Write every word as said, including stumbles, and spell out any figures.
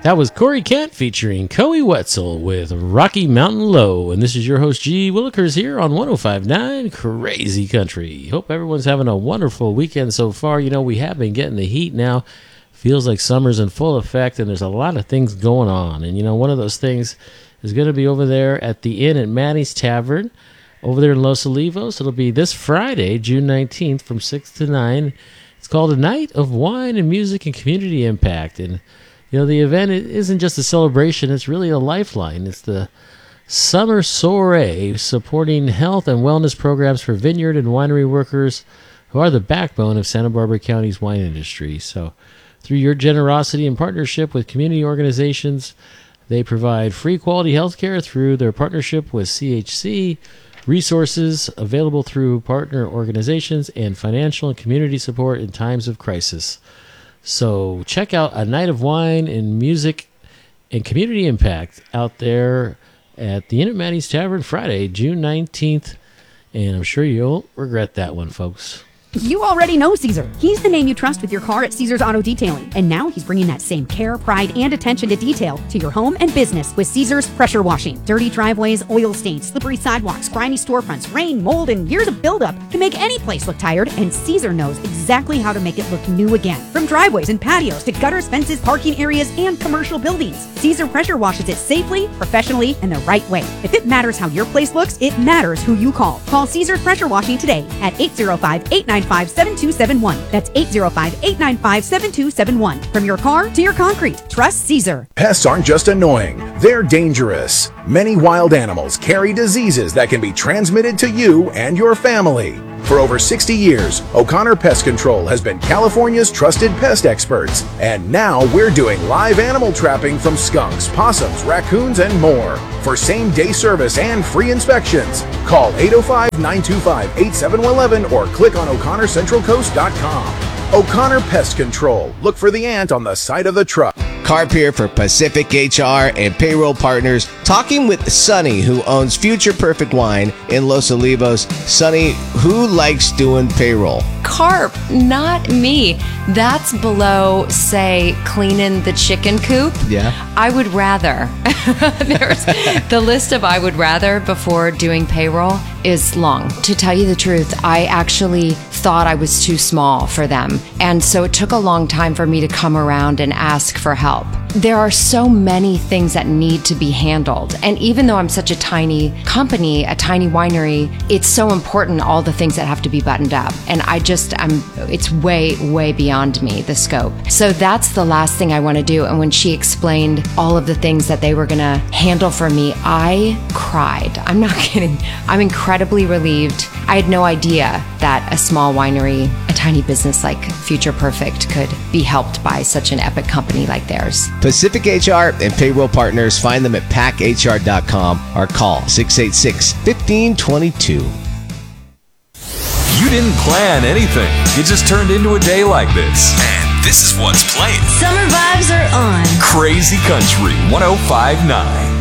That was Corey Kent featuring Coey Wetzel with Rocky Mountain Low. And this is your host, G. Willikers, here on one oh five point nine Crazy Country. Hope everyone's having a wonderful weekend so far. You know, we have been getting the heat now. Feels like summer's in full effect, and there's a lot of things going on. And, you know, one of those things is going to be over there at the Inn at Manny's Tavern over there in Los Olivos. It'll be this Friday, June nineteenth, from six to nine. It's called A Night of Wine and Music and Community Impact. And you know, the event isn't just a celebration, it's really a lifeline. It's the Summer Soiree, supporting health and wellness programs for vineyard and winery workers who are the backbone of Santa Barbara County's wine industry. So through your generosity and partnership with community organizations, they provide free quality health care through their partnership with C H C, resources available through partner organizations, and financial and community support in times of crisis. So check out A Night of Wine and Music and Community Impact out there at the Inn at Manny's Tavern Friday, June nineteenth. And I'm sure you'll regret that one, folks. You already know Caesar. He's the name you trust with your car at Caesar's Auto Detailing. And now he's bringing that same care, pride, and attention to detail to your home and business with Caesar's Pressure Washing. Dirty driveways, oil stains, slippery sidewalks, grimy storefronts, rain, mold, and years of buildup can make any place look tired, and Caesar knows exactly how to make it look new again. From driveways and patios to gutters, fences, parking areas, and commercial buildings, Caesar Pressure washes it safely, professionally, and the right way. If it matters how your place looks, it matters who you call. Call Caesar's Pressure Washing today at eight oh five, eight nine five, seven two seven one. That's eight oh five, eight nine five, seven two seven one. From your car to your concrete, trust Caesar. Pests aren't just annoying, they're dangerous. Many wild animals carry diseases that can be transmitted to you and your family. For over sixty years, O'Connor Pest Control has been California's trusted pest experts. And now we're doing live animal trapping from skunks, possums, raccoons, and more. For same-day service and free inspections, call eight oh five, nine two five, eight seven one one or click on O'Connor Central Coast dot com. O'Connor Pest Control. Look for the ant on the side of the truck. Carp here for Pacific H R and Payroll Partners, talking with Sonny, who owns Future Perfect Wine in Los Olivos. Sonny, who likes doing payroll? Carp, not me. That's below, say, cleaning the chicken coop. Yeah. I would rather. There's the list of I would rather before doing payroll is long. To tell you the truth, I actually thought I was too small for them. And so it took a long time for me to come around and ask for help. There are so many things that need to be handled. And even though I'm such a tiny company, a tiny winery, it's so important, all the things that have to be buttoned up. And I just, I'm, it's way, way beyond me, the scope. So that's the last thing I want to do. And when she explained all of the things that they were going to handle for me, I cried. I'm not kidding. I'm incredibly relieved. I had no idea that a small winery, a tiny business like Future Perfect could be helped by such an epic company like theirs. Pacific H R and Payroll Partners, find them at pac h r dot com or call six eight six, one five two two. You didn't plan anything. It just turned into a day like this. And this is what's playing. Summer vibes are on. Crazy Country one oh five point nine.